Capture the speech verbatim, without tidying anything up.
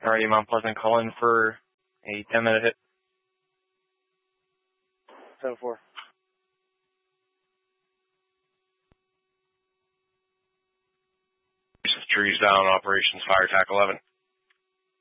Alrighty, Mount Pleasant, call in for a ten minute hit. seven four. Trees down, operations, fire, tack eleven.